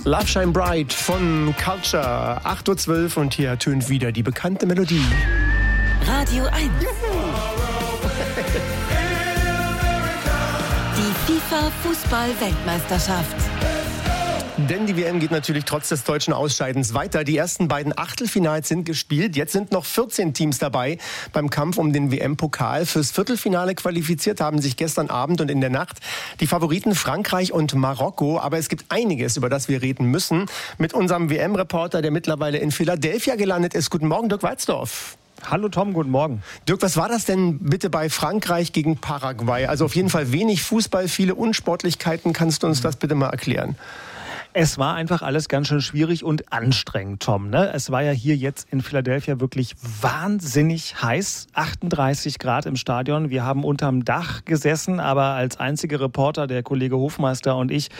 Love Shine Bright von Culture. 8.12 Uhr und hier ertönt wieder die bekannte Melodie. Radio 1. Die FIFA-Fußball-Weltmeisterschaft. Denn die WM geht natürlich trotz des deutschen Ausscheidens weiter. Die ersten beiden Achtelfinals sind gespielt. Jetzt sind noch 14 Teams dabei beim Kampf um den WM-Pokal. Fürs Viertelfinale qualifiziert haben sich gestern Abend und in der Nacht die Favoriten Frankreich und Marokko. Aber es gibt einiges, über das wir reden müssen, mit unserem WM-Reporter, der mittlerweile in Philadelphia gelandet ist. Guten Morgen, Dirk Walzdorf. Hallo Tom, guten Morgen. Dirk, was war das denn bitte bei Frankreich gegen Paraguay? Also auf jeden Fall wenig Fußball, viele Unsportlichkeiten. Kannst du uns das bitte mal erklären? Es war einfach alles ganz schön schwierig und anstrengend, Tom. Es war ja hier jetzt in Philadelphia wirklich wahnsinnig heiß. 38 Grad im Stadion. Wir haben unterm Dach gesessen, aber als einzige Reporter, der Kollege Hofmeister und ich,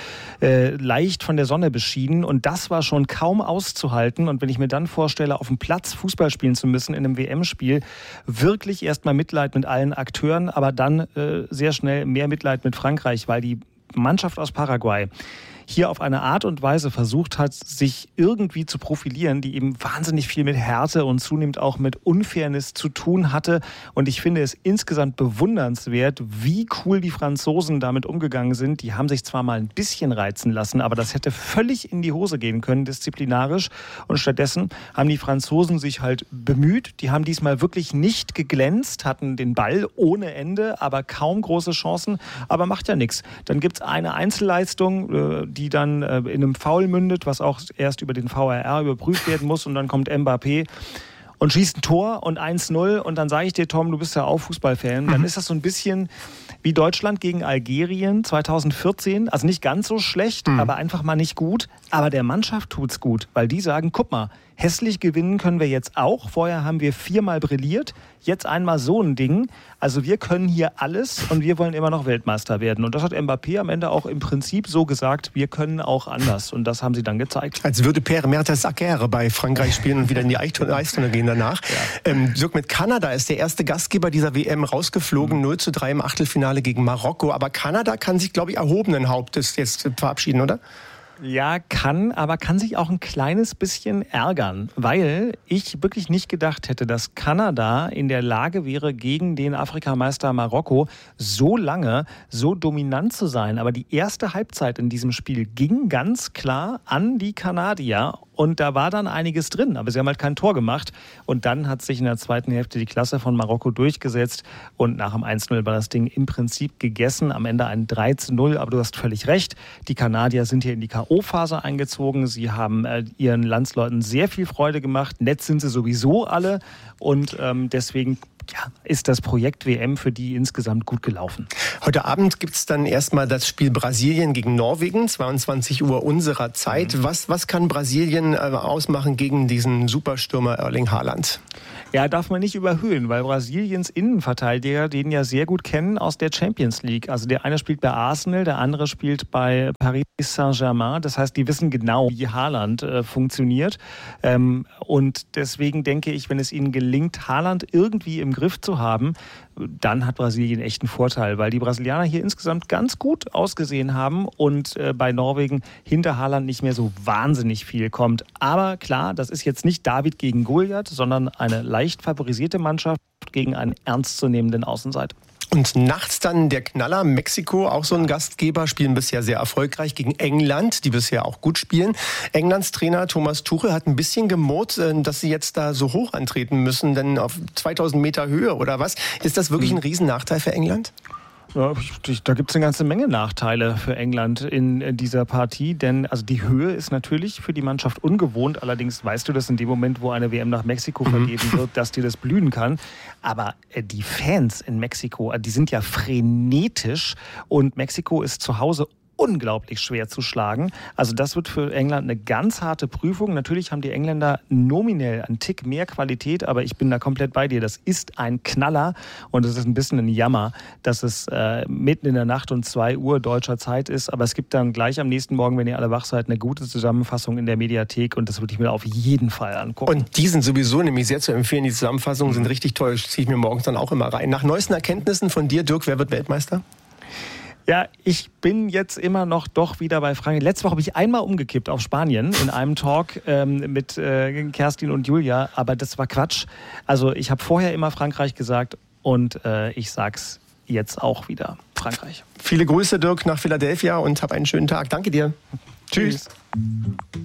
leicht von der Sonne beschienen. Und das war schon kaum auszuhalten. Und wenn ich mir dann vorstelle, auf dem Platz Fußball spielen zu müssen in einem WM-Spiel, wirklich erstmal Mitleid mit allen Akteuren, aber dann sehr schnell mehr Mitleid mit Frankreich, weil die Mannschaft aus Paraguay hier auf eine Art und Weise versucht hat, sich irgendwie zu profilieren, die eben wahnsinnig viel mit Härte und zunehmend auch mit Unfairness zu tun hatte. Und ich finde es insgesamt bewundernswert, wie cool die Franzosen damit umgegangen sind. Die haben sich zwar mal ein bisschen reizen lassen, aber das hätte völlig in die Hose gehen können, disziplinarisch. Und stattdessen haben die Franzosen sich halt bemüht. Die haben diesmal wirklich nicht geglänzt, hatten den Ball ohne Ende, aber kaum große Chancen. Aber macht ja nichts. Dann gibt es eine Einzelleistung, die dann in einem Foul mündet, was auch erst über den VAR überprüft werden muss. Und dann kommt Mbappé und schießt ein Tor und 1-0. Und dann sage ich dir, Tom, du bist ja auch Fußballfan. Dann ist das so ein bisschen wie Deutschland gegen Algerien 2014. Also nicht ganz so schlecht, aber einfach mal nicht gut. Aber der Mannschaft tut's gut, weil die sagen, guck mal, hässlich gewinnen können wir jetzt auch. Vorher haben wir 4-mal brilliert, jetzt einmal so ein Ding. Also wir können hier alles und wir wollen immer noch Weltmeister werden. Und das hat Mbappé am Ende auch im Prinzip so gesagt, wir können auch anders. Und das haben sie dann gezeigt. Als würde Pierre Mertesacker bei Frankreich spielen und wieder in die Eistonne gehen danach. Ja. Dirk, mit Kanada ist der erste Gastgeber dieser WM rausgeflogen, 0-3 im Achtelfinale gegen Marokko. Aber Kanada kann sich, glaube ich, erhobenen Hauptes jetzt verabschieden, oder? Ja, aber kann sich auch ein kleines bisschen ärgern, weil ich wirklich nicht gedacht hätte, dass Kanada in der Lage wäre, gegen den Afrikameister Marokko so lange, so dominant zu sein. Aber die erste Halbzeit in diesem Spiel ging ganz klar an die Kanadier. Und da war dann einiges drin, aber sie haben halt kein Tor gemacht. Und dann hat sich in der zweiten Hälfte die Klasse von Marokko durchgesetzt. Und nach dem 1-0 war das Ding im Prinzip gegessen. Am Ende ein 3-0, aber du hast völlig recht. Die Kanadier sind hier in die K.O.-Phase eingezogen. Sie haben ihren Landsleuten sehr viel Freude gemacht. Nett sind sie sowieso alle. Und deswegen ist das Projekt WM für die insgesamt gut gelaufen. Heute Abend gibt es dann erstmal das Spiel Brasilien gegen Norwegen, 22 Uhr unserer Zeit. Was kann Brasilien ausmachen gegen diesen Superstürmer Erling Haaland? Ja, darf man nicht überhöhen, weil Brasiliens Innenverteidiger den ja sehr gut kennen aus der Champions League. Also der eine spielt bei Arsenal, der andere spielt bei Paris Saint-Germain. Das heißt, die wissen genau, wie Haaland funktioniert. Und deswegen denke ich, wenn es ihnen gelingt, Haaland irgendwie im Griff zu haben, dann hat Brasilien echt einen Vorteil, weil die Brasilianer hier insgesamt ganz gut ausgesehen haben und bei Norwegen hinter Haaland nicht mehr so wahnsinnig viel kommt. Aber klar, das ist jetzt nicht David gegen Goliath, sondern eine leicht favorisierte Mannschaft gegen einen ernstzunehmenden Außenseiter. Und nachts dann der Knaller, Mexiko, auch so ein Gastgeber, spielen bisher sehr erfolgreich gegen England, die bisher auch gut spielen. Englands Trainer Thomas Tuchel hat ein bisschen gemurrt, dass sie jetzt da so hoch antreten müssen, denn auf 2000 Meter Höhe oder was. Ist das wirklich ein Riesennachteil für England? Ja, da gibt es eine ganze Menge Nachteile für England in dieser Partie, denn also die Höhe ist natürlich für die Mannschaft ungewohnt. Allerdings weißt du, dass in dem Moment, wo eine WM nach Mexiko vergeben wird, dass dir das blühen kann. Aber die Fans in Mexiko, die sind ja frenetisch und Mexiko ist zu Hause unglaublich schwer zu schlagen. Also das wird für England eine ganz harte Prüfung. Natürlich haben die Engländer nominell einen Tick mehr Qualität, aber ich bin da komplett bei dir. Das ist ein Knaller und es ist ein bisschen ein Jammer, dass es mitten in der Nacht um 2 Uhr deutscher Zeit ist. Aber es gibt dann gleich am nächsten Morgen, wenn ihr alle wach seid, eine gute Zusammenfassung in der Mediathek und das würde ich mir auf jeden Fall angucken. Und die sind sowieso nämlich sehr zu empfehlen. Die Zusammenfassungen sind richtig toll. Das ziehe ich mir morgens dann auch immer rein. Nach neuesten Erkenntnissen von dir, Dirk, wer wird Weltmeister? Ja, ich bin jetzt immer noch doch wieder bei Frankreich. Letzte Woche habe ich einmal umgekippt auf Spanien in einem Talk mit Kerstin und Julia, aber das war Quatsch. Also ich habe vorher immer Frankreich gesagt und ich sag's jetzt auch wieder. Frankreich. Viele Grüße, Dirk, nach Philadelphia und hab einen schönen Tag. Danke dir. Tschüss.